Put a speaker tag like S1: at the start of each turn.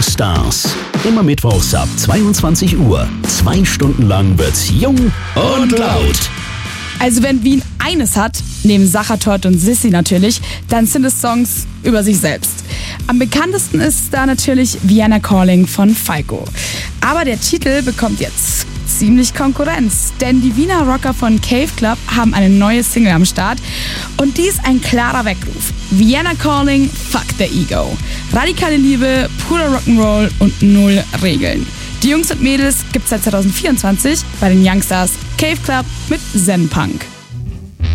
S1: Stars. Immer mittwochs ab 22 Uhr. 2 Stunden lang wird's jung und laut.
S2: Also wenn Wien eines hat, neben Sachertorte und Sissi natürlich, dann sind es Songs über sich selbst. Am bekanntesten ist da natürlich Vienna Calling von Falco. Aber der Titel bekommt jetzt ziemlich Konkurrenz, denn die Wiener Rocker von Cave Club haben eine neue Single am Start und die ist ein klarer Weckruf. Vienna Calling, fuck the ego. Radikale Liebe, purer Rock'n'Roll und 0 Regeln. Die Jungs und Mädels gibt's seit 2024 bei den Youngstars Cave Club mit Zen Punk.